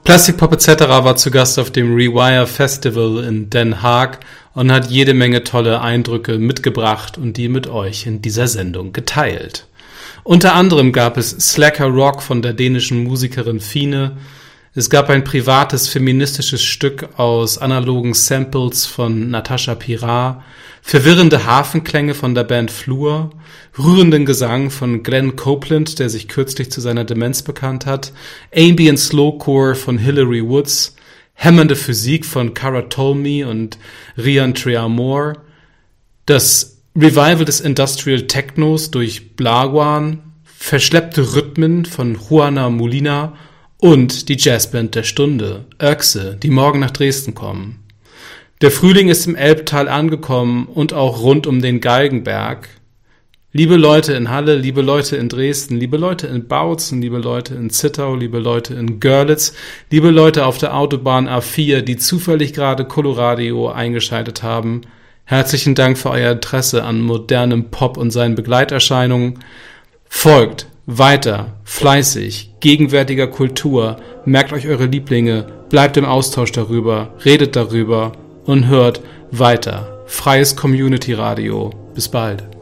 Plastic Pop etc. war zu Gast auf dem Rewire Festival in Den Haag und hat jede Menge tolle Eindrücke mitgebracht und die mit euch in dieser Sendung geteilt. Unter anderem gab es Slacker Rock von der dänischen Musikerin Fine. Es gab ein privates feministisches Stück aus analogen Samples von Natascha Pirar, verwirrende Hafenklänge von der Band Flur, rührenden Gesang von Glenn Copeland, der sich kürzlich zu seiner Demenz bekannt hat, Ambient Slowcore von Hilary Woods, hämmernde Physik von Cara Tolmy und Rian Triamore, das Revival des Industrial Technos durch Blagwan, verschleppte Rhythmen von Juana Molina und die Jazzband der Stunde, Öxe, die morgen nach Dresden kommen. Der Frühling ist im Elbtal angekommen und auch rund um den Galgenberg. Liebe Leute in Halle, liebe Leute in Dresden, liebe Leute in Bautzen, liebe Leute in Zittau, liebe Leute in Görlitz, liebe Leute auf der Autobahn A4, die zufällig gerade Coloradio eingeschaltet haben. Herzlichen Dank für euer Interesse an modernem Pop und seinen Begleiterscheinungen. Folgt weiter, fleißig, gegenwärtiger Kultur, merkt euch eure Lieblinge, bleibt im Austausch darüber, redet darüber und hört weiter. Freies Community Radio. Bis bald.